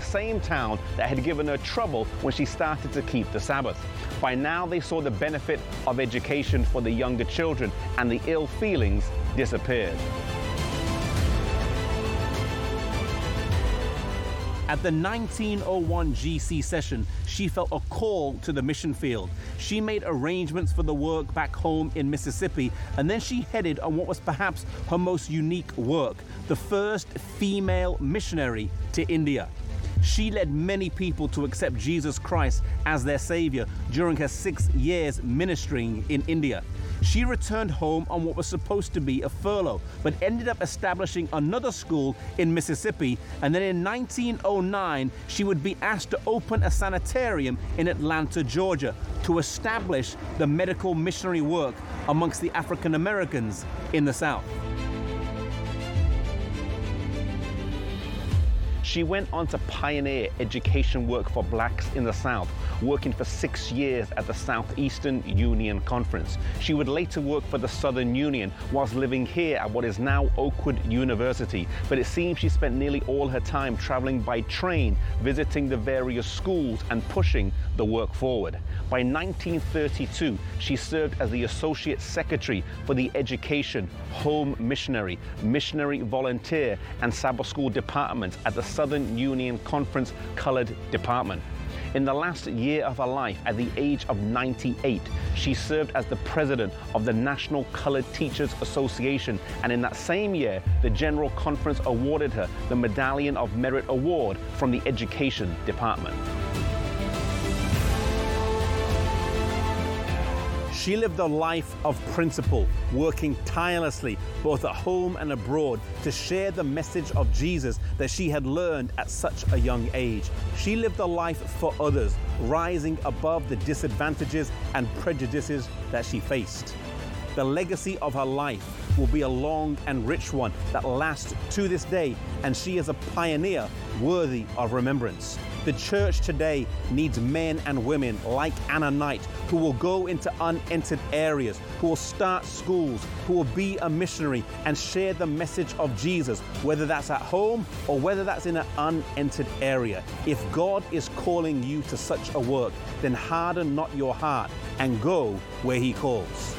same town that had given her trouble when she started to keep the Sabbath. By now, they saw the benefit of education for the younger children, and the ill feelings disappeared. At the 1901 GC session, she felt a call to the mission field. She made arrangements for the work back home in Mississippi, and then she headed on what was perhaps her most unique work, the first female missionary to India. She led many people to accept Jesus Christ as their Savior during her 6 years ministering in India. She returned home on what was supposed to be a furlough, but ended up establishing another school in Mississippi, and then in 1909, she would be asked to open a sanitarium in Atlanta, Georgia, to establish the medical missionary work amongst the African Americans in the South. She went on to pioneer education work for blacks in the South, working for 6 years at the Southeastern Union Conference. She would later work for the Southern Union whilst living here at what is now Oakwood University, but it seems she spent nearly all her time traveling by train, visiting the various schools and pushing the work forward. By 1932, she served as the Associate Secretary for the Education, Home Missionary, Missionary Volunteer, and Sabbath School departments at the Southern Union Conference Colored Department. In the last year of her life, at the age of 98, she served as the president of the National Colored Teachers Association, and in that same year, the General Conference awarded her the Medallion of Merit Award from the Education Department. She lived a life of principle, working tirelessly both at home and abroad to share the message of Jesus that she had learned at such a young age. She lived a life for others, rising above the disadvantages and prejudices that she faced. The legacy of her life will be a long and rich one that lasts to this day, and she is a pioneer worthy of remembrance. The church today needs men and women like Anna Knight, who will go into unentered areas, who will start schools, who will be a missionary and share the message of Jesus, whether that's at home or whether that's in an unentered area. If God is calling you to such a work, then harden not your heart and go where He calls.